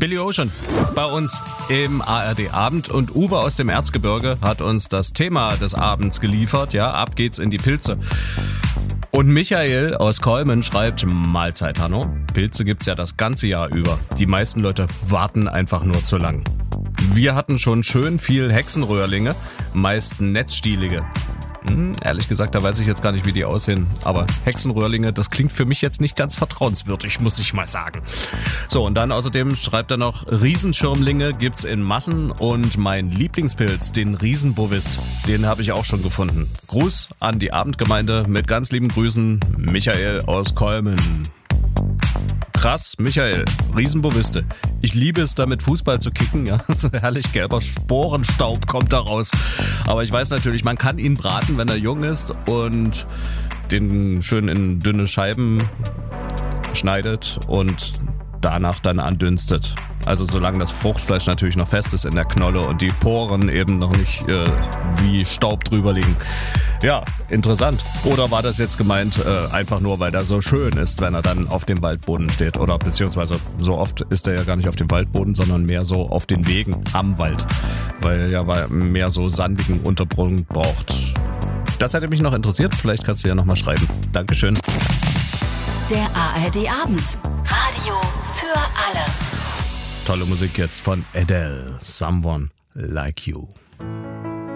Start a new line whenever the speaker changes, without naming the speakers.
Billy Ocean bei uns im ARD-Abend und Uwe aus dem Erzgebirge hat uns das Thema des Abends geliefert. Ja, ab geht's in die Pilze. Und Michael aus Kolmen schreibt, Mahlzeit, Hanno. Pilze gibt's ja das ganze Jahr über. Die meisten Leute warten einfach nur zu lang. Wir hatten schon schön viel Hexenröhrlinge, meist Netzstielige. Ehrlich gesagt, da weiß ich jetzt gar nicht, wie die aussehen. Aber Hexenröhrlinge, das klingt für mich jetzt nicht ganz vertrauenswürdig, muss ich mal sagen. So, und dann außerdem schreibt er noch, Riesenschirmlinge gibt's in Massen und mein Lieblingspilz, den Riesenbovist, den habe ich auch schon gefunden. Gruß an die Abendgemeinde mit ganz lieben Grüßen, Michael aus Kolmen. Krass, Michael, Riesenboviste. Ich liebe es, damit Fußball zu kicken. Ja, so herrlich gelber Sporenstaub kommt da raus. Aber ich weiß natürlich, man kann ihn braten, wenn er jung ist und den schön in dünne Scheiben schneidet und danach dann andünstet. Also solange das Fruchtfleisch natürlich noch fest ist in der Knolle und die Poren eben noch nicht wie Staub drüber liegen. Ja, interessant. Oder war das jetzt gemeint einfach nur, weil er so schön ist, wenn er dann auf dem Waldboden steht? Oder beziehungsweise so oft ist er ja gar nicht auf dem Waldboden, sondern mehr so auf den Wegen am Wald. Weil er ja mehr so sandigen Untergrund braucht. Das hätte mich noch interessiert. Vielleicht kannst du ja nochmal schreiben. Dankeschön.
Der ARD-Abend. Radio für alle.
Tolle Musik jetzt von Adele. Someone Like You.